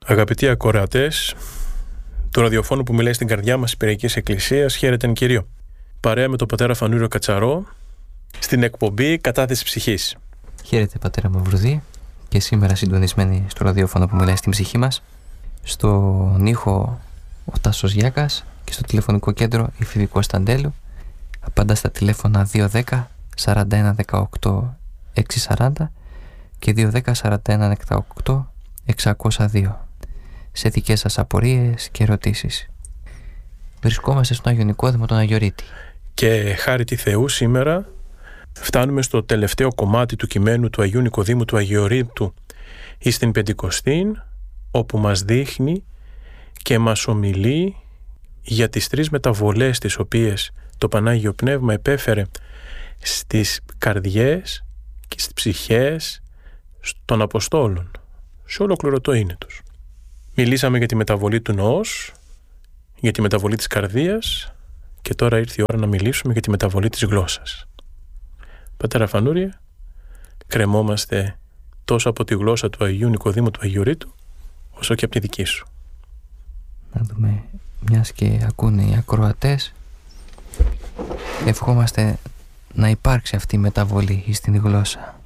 Αγαπητοί ακροατές του ραδιοφώνου που μιλάει στην καρδιά μας Πυραϊκής Εκκλησίας, χαίρετεν Κύριο. Παρέα με τον πατέρα Φανούριο Κατσαρό στην εκπομπή Κατάθεση Ψυχής. Χαίρετε πατέρα Μαυρουδή, και σήμερα συντονισμένοι στο ραδιόφωνο που μιλάει στην ψυχή μας, στον ήχο ο Τάσος Γιάκας και στο τηλεφωνικό κέντρο η Φίβη Κωνσταντέλου. Απαντά στα τηλέφωνα 210 41 18 640 και 210 41 18 602 σε δικές σας απορίες και ερωτήσεις. Βρισκόμαστε στον Άγιο Νικόδημο τον Αγιορείτη. Και χάρη τη Θεού σήμερα φτάνουμε στο τελευταίο κομμάτι του κειμένου του Αγίου Νικοδήμου του Αγιορείτου εις στην Πεντηκοστήν, όπου μας δείχνει και μας ομιλεί για τις τρεις μεταβολές τις οποίες το Πανάγιο Πνεύμα επέφερε στις καρδιές και στις ψυχές των Αποστόλων σε ολόκληρο το είναι τους. Μιλήσαμε για τη μεταβολή του νοός, για τη μεταβολή της καρδίας και τώρα ήρθε η ώρα να μιλήσουμε για τη μεταβολή της γλώσσας. Πατέρα Φανούρια, κρεμόμαστε τόσο από τη γλώσσα του Αγίου Νικοδήμου του Αγιορείτου όσο και από τη δική σου. Να δούμε, μιας και ακούνε οι ακροατές, ευχόμαστε να υπάρξει αυτή η μεταβολή στην γλώσσα.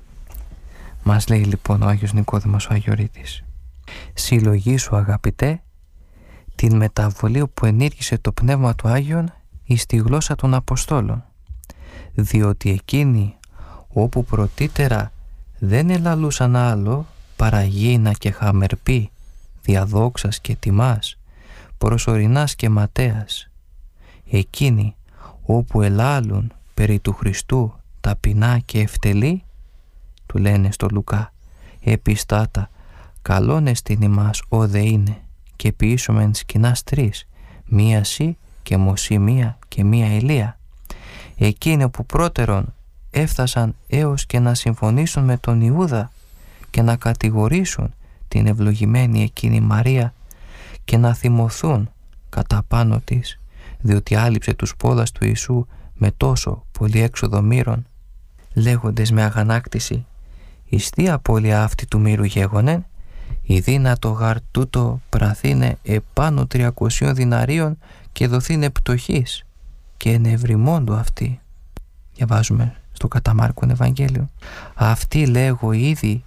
Μας λέει λοιπόν ο Άγιος Νικόδημος ο Αγιορείτης: συλλογήσου αγαπητέ την μεταβολή που ενήργησε το Πνεύμα του Άγιον εις τη γλώσσα των Αποστόλων, διότι εκείνοι όπου πρωτήτερα δεν ελαλούσαν άλλο παρά γήνα και χαμερπή, διαδόξας και τιμάς, προσωρινάς και ματέας, εκείνοι όπου ελάλουν περί του Χριστού ταπεινά και ευτελή, του λένε στο Λουκά, επιστάτα καλόν εστιν ημάς ο δε είναι, και ποιήσομεν σκηνάς τρεις, μία σύ και μωσή μία και μία Ηλία. Εκείνοι που πρώτερον έφτασαν έως και να συμφωνήσουν με τον Ιούδα και να κατηγορήσουν την ευλογημένη εκείνη Μαρία και να θυμωθούν κατά πάνω της, διότι άλυψε τους πόδας του Ιησού με τόσο πολύ έξοδο μύρων, λέγοντες με αγανάκτηση: εις τι απώλεια αυτή του μύρου γέγονεν, η δύνατο γαρ τούτο πραθήνε επάνω 300 διναρίων και δοθήνε πτωχής και ενευρημόντου αυτή. Διαβάζουμε στο κατά Μάρκον Ευαγγέλιο. Αυτοί λέγω ήδη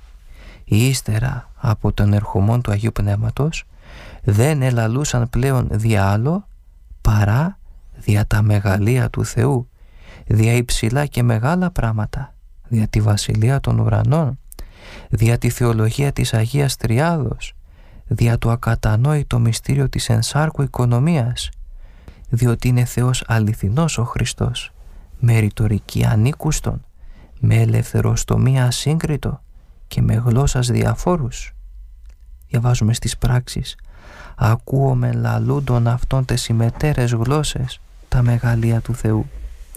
ύστερα από τον ερχομόν του Αγίου Πνεύματος δεν ελαλούσαν πλέον δια άλλο παρά δια τα μεγαλεία του Θεού, δια υψηλά και μεγάλα πράγματα, δια τη βασιλεία των ουρανών, δια τη θεολογία της Αγίας Τριάδος, δια το ακατανόητο μυστήριο της ενσάρκου οικονομίας, διότι είναι Θεός αληθινός ο Χριστός, με ρητορική ανήκουστον, με ελευθεροστομία ασύγκριτο και με γλώσσας διαφόρους. Διαβάζουμε στις πράξεις: ακούομαι λαλούντον αυτών τες ημετέρες γλώσσες τα μεγαλεία του Θεού.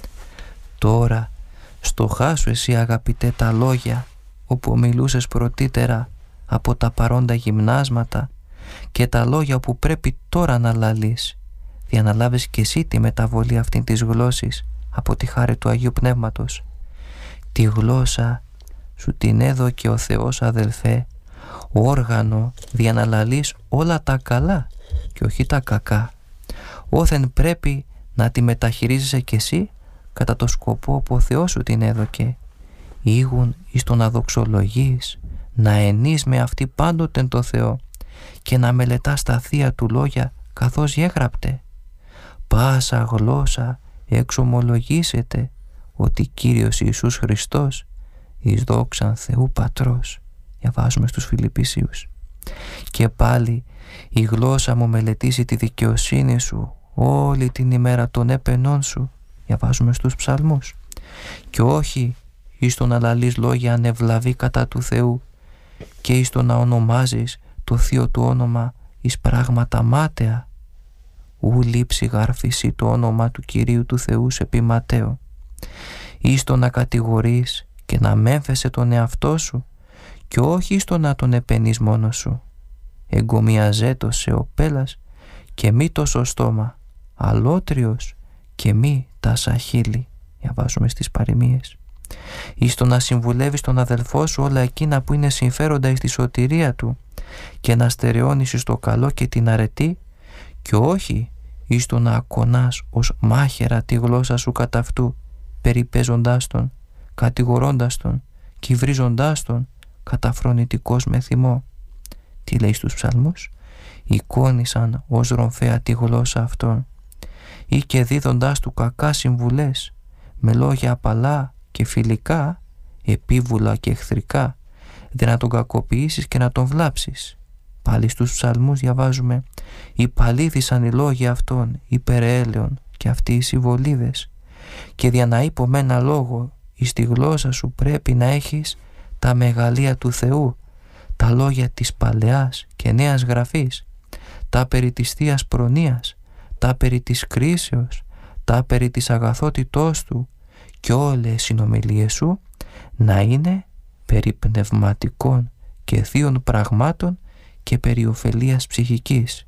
Τώρα στοχάσου εσύ αγαπητέ τα λόγια όπου μιλούσες πρωτήτερα από τα παρόντα γυμνάσματα και τα λόγια που πρέπει τώρα να λαλείς, για να λάβεις και εσύ τη μεταβολή αυτήν της γλώσσης από τη χάρη του Αγίου Πνεύματος. Τη γλώσσα σου την έδωκε ο Θεός, αδελφέ, όργανο για να λαλείς όλα τα καλά και όχι τα κακά. Όθεν πρέπει να τη μεταχειρίζεσαι κι εσύ κατά το σκοπό που ο Θεός σου την έδωκε, ήγουν εις το να δοξολογείς, να ενείς με αυτή πάντοτε το Θεό και να μελετάς τα θεία του λόγια καθώς γέγραπτε. Πάσα γλώσσα εξομολογήσετε ότι Κύριος Ιησούς Χριστός εις δόξαν Θεού Πατρός. Διαβάζουμε στους Φιλιππισίους. Και πάλι η γλώσσα μου μελετήσει τη δικαιοσύνη σου όλη την ημέρα των έπαινών σου. Διαβάζουμε στους Ψαλμούς. Και όχι εις το να λαλείς λόγια ανευλαβή κατά του Θεού και εις το να ονομάζεις το θείο του όνομα εις πράγματα μάταια. Ου λείψη γάρφηση το όνομα του Κυρίου του Θεού σε πει Ματέο. Εις το να κατηγορείς και να μέμφεσαι τον εαυτό σου και όχι εις το να τον επενείς μόνος σου. Εγκομιαζέτο σε ο πέλας και μη το σωστόμα, αλότριος και μη τα σαχίλη. Διαβάζουμε στις παροιμίες. Εις το να συμβουλεύεις τον αδελφό σου όλα εκείνα που είναι συμφέροντα εις τη σωτηρία του και να στερεώνεις εις το καλό και την αρετή και όχι εις το να ακονάς ως μάχαιρα τη γλώσσα σου κατά αυτού, περιπέζοντάς τον, κατηγορώντας τον, κυβρίζοντάς τον, καταφρονητικός με θυμό. Τι λέει στους ψαλμούς? Εικόνισαν ως ρομφαία τη γλώσσα αυτών, ή και δίδοντάς του κακά συμβουλές, με λόγια απαλά και φιλικά, επίβουλα και εχθρικά, δεν να τον κακοποιήσεις και να τον βλάψεις. Πάλι στους ψαλμούς διαβάζουμε «Υπαλήθησαν οι λόγοι αυτών, υπερέλεον και αυτοί οι συμβολίδες». Και δια να είπω με ένα λόγο, εις τη γλώσσα σου πρέπει να έχεις τα μεγαλεία του Θεού, τα λόγια της Παλαιάς και Νέας Γραφής, τα περί της Θείας Προνοίας, τα περί της κρίσεως, τα περί της αγαθότητός του, και όλες οι συνομιλίες σου να είναι περί πνευματικών και θείων πραγμάτων και περί ωφελίας ψυχικής.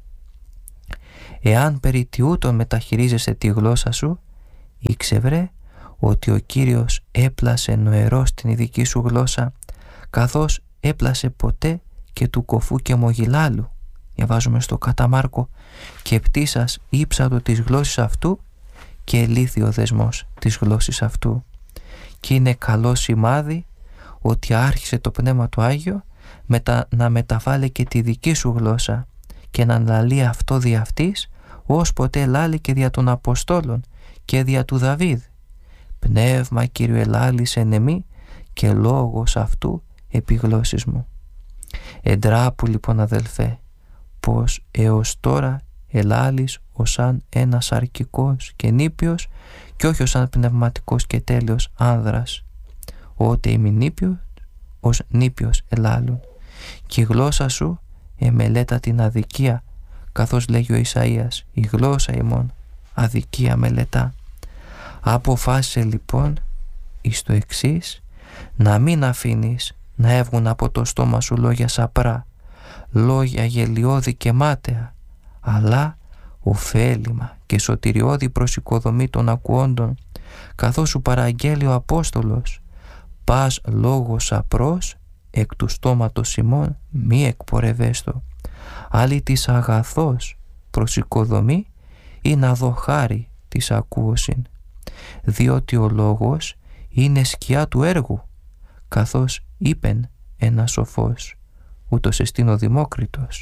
Εάν περί τιούτων μεταχειρίζεσαι τη γλώσσα σου, ήξευρε ότι ο Κύριος έπλασε νοερός την ειδική σου γλώσσα, καθώς έπλασε ποτέ και του κοφού και μογιλάλου. Διαβάζουμε στο κατά Μάρκο «Και πτήσας ύψατο της γλώσσης αυτού και ελήθη ο δεσμός της γλώσσης αυτού». Και είναι καλό σημάδι ότι άρχισε το Πνεύμα του Άγιο να μεταβάλει και τη δική σου γλώσσα και να λαλεί αυτό δι' αυτής, ως ποτέ λάλει και δια των Αποστόλων και δια του Δαβίδ. «Πνεύμα Κύριου ελάλης εν εμεί και λόγος αυτού επί γλώσσης μου». Εντράπου λοιπόν αδελφέ, πως έως τώρα ελάλης ως σαν ένας αρκικός και νήπιος και όχι ως σαν πνευματικός και τέλειος άνδρας. Ότε είμαι νήπιος, ως νήπιος ελάλουν. Και η γλώσσα σου εμελέτα την αδικία, καθώς λέγει ο Ισαΐας, η γλώσσα ημών αδικία μελετά. Αποφάσισε λοιπόν εις το εξής, να μην αφήνεις να έβγουν από το στόμα σου λόγια σαπρά, λόγια γελιώδη και μάταια, αλλά ωφέλιμα και σωτηριώδη προς οικοδομή των ακουόντων, καθώς σου παραγγέλει ο Απόστολος, πας λόγος σαπρός εκ του στόματος ημών μη εκπορευέστο, άλλη της αγαθός προς οικοδομή ή να δω χάρη της ακούωσιν, διότι ο λόγος είναι σκιά του έργου, καθώς είπεν ένας σοφός, ούτως εστίν ο Δημόκριτος,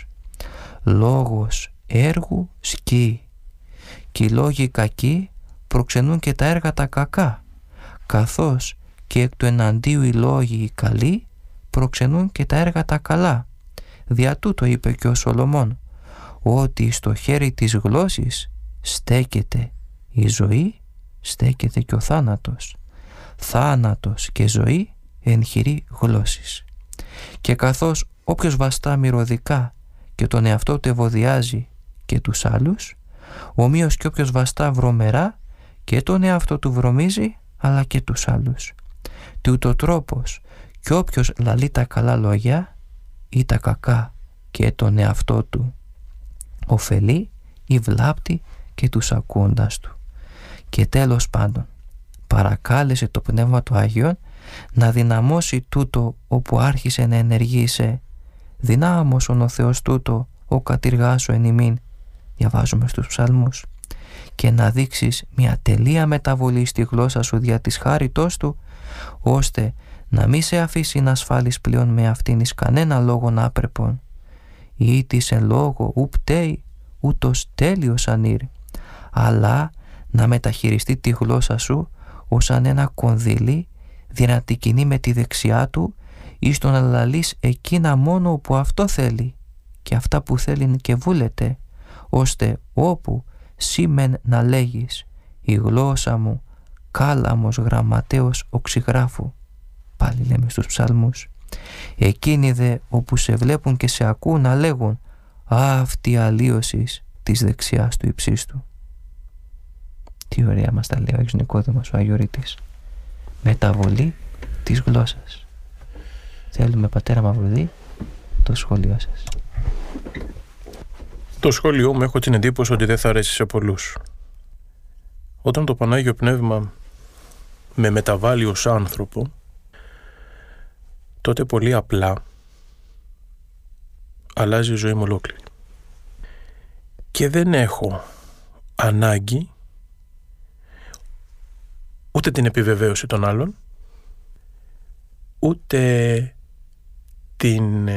λόγος έργου σκύει, και οι λόγοι κακοί προξενούν και τα έργα τα κακά, καθώς και εκ του εναντίου οι λόγοι οι καλοί προξενούν και τα έργα τα καλά. Δια τούτο είπε και ο Σολομών, ότι στο χέρι της γλώσσης στέκεται η ζωή, στέκεται και ο θάνατος, θάνατος και ζωή εν χειρή γλώσσης. Και καθώς όποιος βαστά μυρωδικά και τον εαυτό του ευωδιάζει και τους άλλους, ομοίως και όποιος βαστά βρωμερά και τον εαυτό του βρωμίζει αλλά και τους άλλους. Τι ούτω τρόπος και όποιος λαλεί τα καλά λόγια ή τα κακά και τον εαυτό του ωφελεί ή βλάπτει και τους ακούοντας του. Και τέλος πάντων παρακάλεσε το Πνεύμα του Αγίον να δυναμώσει τούτο όπου άρχισε να ενεργείσαι. Δυνάμωσον ο Θεός τούτο ο κατηργάσου εν ημίν, διαβάζουμε στους ψαλμούς, και να δείξεις μια τελεία μεταβολή στη γλώσσα σου δια της χάριτός του, ώστε να μη σε αφήσει να ασφάλεις πλέον με αυτήν εις κανένα λόγον άπρεπον, ή της εν λόγω ου πταίει ούτως τέλειος ανήρ, αλλά να μεταχειριστεί τη γλώσσα σου ως σαν ένα κονδύλι δυνατή κοινή με τη δεξιά του, εις το να λαλείς εκείνα μόνο που αυτό θέλει και αυτά που θέλει και βούλεται, ώστε όπου σήμεν να λέγεις η γλώσσα μου κάλαμος γραμματέως οξυγράφου. Πάλι λέμε στους ψαλμούς. Εκείνοι δε όπου σε βλέπουν και σε ακούν να λέγουν αυτή αλλίωσης της δεξιάς του υψίστου. Τι ωραία μας τα λέει ο Άγιος Νικόδημος ο Αγιορείτης. Μεταβολή της γλώσσας. Θέλουμε, πατέρα Μαυρουδή, το σχόλιο σας. Το σχόλιο μου έχω την εντύπωση ότι δεν θα αρέσει σε πολλούς. Όταν το Πανάγιο Πνεύμα με μεταβάλλει ως άνθρωπο, τότε πολύ απλά αλλάζει η ζωή μου ολόκληρη. Και δεν έχω ανάγκη ούτε την επιβεβαίωση των άλλων, ούτε την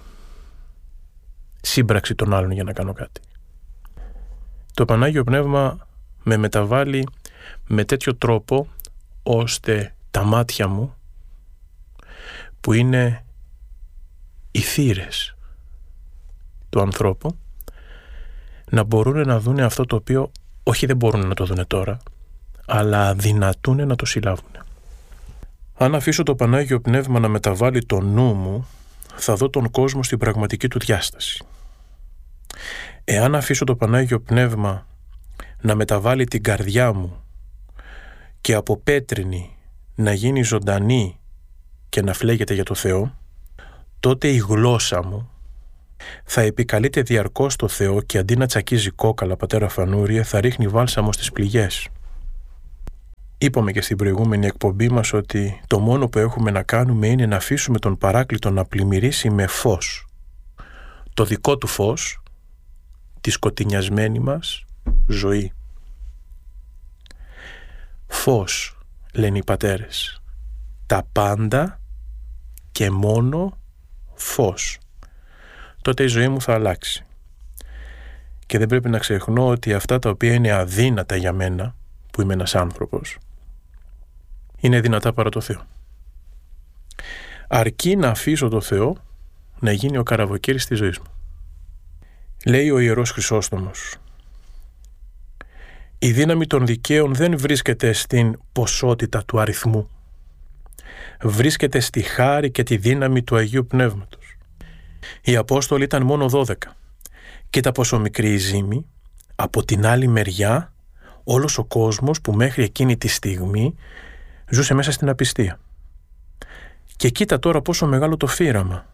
σύμπραξη των άλλων για να κάνω κάτι. Το Πανάγιο Πνεύμα με μεταβάλλει με τέτοιο τρόπο ώστε τα μάτια μου, που είναι οι θύρες του ανθρώπου, να μπορούν να δουν αυτό το οποίο όχι δεν μπορούν να το δουν τώρα, αλλά δυνατούν να το συλλάβουν. Αν αφήσω το Πανάγιο Πνεύμα να μεταβάλει το νου μου, θα δω τον κόσμο στην πραγματική του διάσταση. Εάν αφήσω το Πανάγιο Πνεύμα να μεταβάλει την καρδιά μου και από πέτρινη να γίνει ζωντανή και να φλέγεται για το Θεό, τότε η γλώσσα μου θα επικαλείται διαρκώς το Θεό και αντί να τσακίζει κόκαλα, πατέρα Φανούριε, θα ρίχνει βάλσαμο στις πληγές. Είπαμε και στην προηγούμενη εκπομπή μας ότι το μόνο που έχουμε να κάνουμε είναι να αφήσουμε τον Παράκλητο να πλημμυρίσει με φως, το δικό του φως, τη σκοτεινιασμένη μας ζωή. Φως, λένε οι πατέρες, τα πάντα και μόνο φως. Τότε η ζωή μου θα αλλάξει. Και δεν πρέπει να ξεχνώ ότι αυτά τα οποία είναι αδύνατα για μένα, που είμαι ένας άνθρωπος, είναι δυνατά παρά το Θεό. Αρκεί να αφήσω το Θεό να γίνει ο καραβοκύρης της ζωής μου. Λέει ο Ιερός Χρυσόστομος, η δύναμη των δικαίων δεν βρίσκεται στην ποσότητα του αριθμού. Βρίσκεται στη χάρη και τη δύναμη του Αγίου Πνεύματος. Οι Απόστολοι ήταν μόνο 12. Κοίτα πόσο μικρή η ζήμη. Από την άλλη μεριά, όλος ο κόσμος που μέχρι εκείνη τη στιγμή ζούσε μέσα στην απιστία. Και κοίτα τώρα πόσο μεγάλο το φύραμα.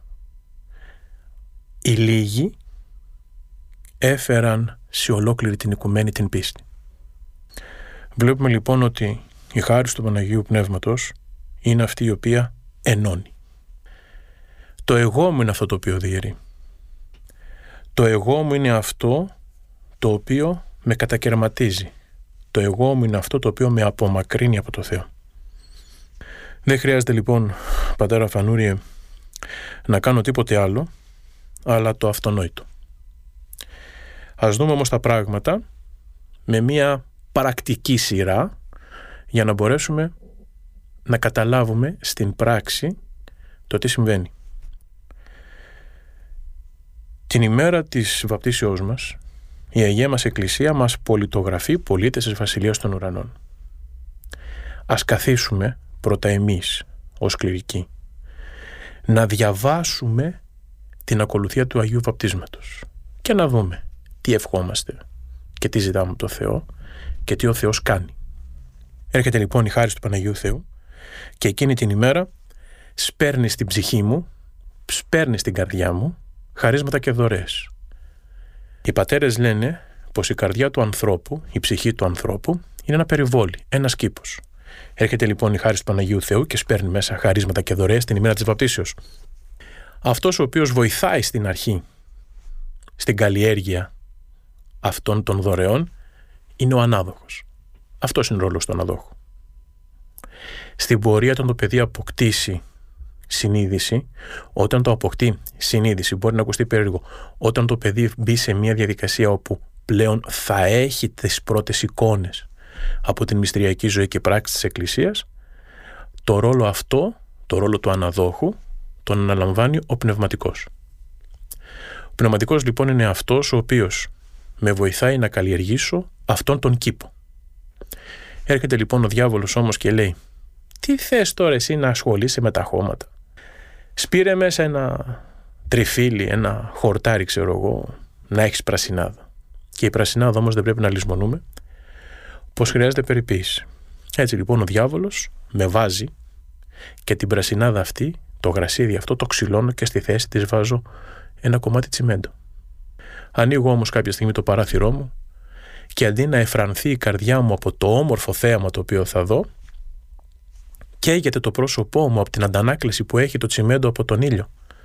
Οι λίγοι έφεραν σε ολόκληρη την οικουμένη την πίστη. Βλέπουμε λοιπόν ότι η χάρις του Παναγίου Πνεύματος είναι αυτή η οποία ενώνει. Το εγώ μου είναι αυτό το οποίο διαιρεί. Το εγώ μου είναι αυτό το οποίο με κατακερματίζει. Το εγώ μου είναι αυτό το οποίο με απομακρύνει από το Θεό. Δεν χρειάζεται λοιπόν, πατέρα Φανούριε, να κάνω τίποτε άλλο, αλλά το αυτονόητο. Ας δούμε όμως τα πράγματα με μια πρακτική σειρά για να μπορέσουμε να καταλάβουμε στην πράξη το τι συμβαίνει. Την ημέρα της βαπτίσεώς μας, η Αγία μας Εκκλησία μας πολιτογραφεί πολίτες της Βασιλείας των Ουρανών. Ας καθίσουμε πρώτα εμείς ως κληρικοί να διαβάσουμε την ακολουθία του Αγίου Βαπτίσματος και να δούμε τι ευχόμαστε και τι ζητάμε από το Θεό και τι ο Θεός κάνει. Έρχεται λοιπόν η χάρις του Παναγίου Θεού και εκείνη την ημέρα σπέρνει στην ψυχή μου, σπέρνει στην καρδιά μου χαρίσματα και δωρεές. Οι πατέρες λένε πως η καρδιά του ανθρώπου, η ψυχή του ανθρώπου είναι ένα περιβόλι, ένας κήπος. Έρχεται λοιπόν η χάρις του Παναγίου Θεού και σπέρνει μέσα χαρίσματα και δωρεές την ημέρα της βαπτίσεως. Αυτός ο οποίος βοηθάει στην αρχή στην καλλιέργεια αυτών των δωρεών είναι ο ανάδοχος. Αυτός είναι ο ρόλος του αναδόχου. Στην πορεία, όταν το παιδί αποκτήσει συνείδηση, όταν το αποκτεί συνείδηση, μπορεί να ακουστεί περίεργο, όταν το παιδί μπει σε μια διαδικασία όπου πλέον θα έχει τις πρώτες εικόνες από την μυστηριακή ζωή και πράξη της Εκκλησίας, το ρόλο αυτό, το ρόλο του αναδόχου, τον αναλαμβάνει ο πνευματικός. Ο πνευματικός λοιπόν είναι αυτός ο οποίος με βοηθάει να καλλιεργήσω αυτόν τον κήπο. Έρχεται λοιπόν ο διάβολος όμως και λέει, τι θες τώρα εσύ να ασχολείσαι με τα χώματα? Σπήρε μέσα ένα τριφύλι, ένα χορτάρι ξέρω εγώ, να έχεις πρασινάδα. Και η πρασινάδα όμως δεν πρέπει να λησμονούμε πως χρειάζεται περιποίηση. Έτσι λοιπόν ο διάβολος με βάζει και την πρασινάδα αυτή, το γρασίδι αυτό το ξυλώνω και στη θέση της βάζω ένα κομμάτι τσιμέντο. Ανοίγω όμως κάποια στιγμή το παράθυρό μου και αντί να εφρανθεί η καρδιά μου από το όμορφο θέαμα το οποίο θα δω, καίγεται το πρόσωπό μου από την αντανάκλαση που έχει το τσιμέντο από τον ήλιο.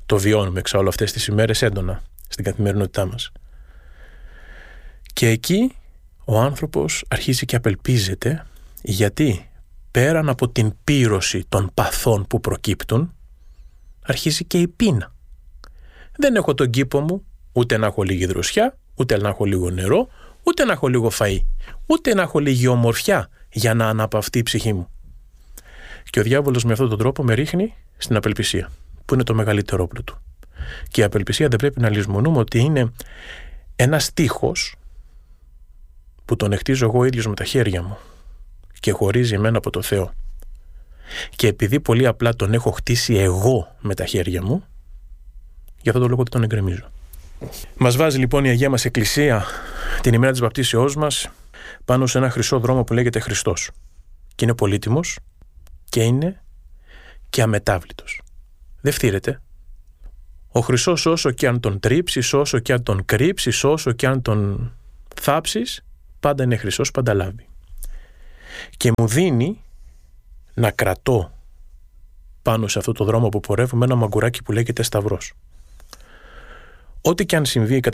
Το βιώνουμε εξάλλου αυτές τις ημέρες έντονα στην καθημερινότητά μας. Και εκεί ο άνθρωπος αρχίζει και απελπίζεται, γιατί πέραν από την πύρωση των παθών που προκύπτουν, αρχίζει και η πείνα. Δεν έχω τον κήπο μου, ούτε να έχω λίγη δροσιά, ούτε να έχω λίγο νερό, ούτε να έχω λίγο φαΐ, ούτε να έχω λίγη ομορφιά για να αναπαυτεί η ψυχή μου. Και ο διάβολος με αυτόν τον τρόπο με ρίχνει στην απελπισία, που είναι το μεγαλύτερο όπλο του. Και η απελπισία δεν πρέπει να λησμονούμε ότι είναι ένας τείχος που τον χτίζω εγώ ίδιος με τα χέρια μου και χωρίζει εμένα από το Θεό. Και επειδή πολύ απλά τον έχω χτίσει εγώ με τα χέρια μου, γι' αυτό το λόγο τον εγκρεμίζω. Μας βάζει λοιπόν η Αγία μας Εκκλησία την ημέρα της βαπτίσεώς μας πάνω σε ένα χρυσό δρόμο που λέγεται Χριστός. Και είναι πολύτιμος και είναι και αμετάβλητος. Δεν φθήρεται. Ο χρυσός, όσο και αν τον τρίψεις, όσο και αν τον κρύψεις, όσο και αν τον θάψεις, πάντα είναι χρυσός, πάντα λάβει. Και μου δίνει να κρατώ πάνω σε αυτό το δρόμο που πορεύουμε ένα μαγκουράκι που λέγεται Σταυρός. Ό,τι και αν συμβεί κατά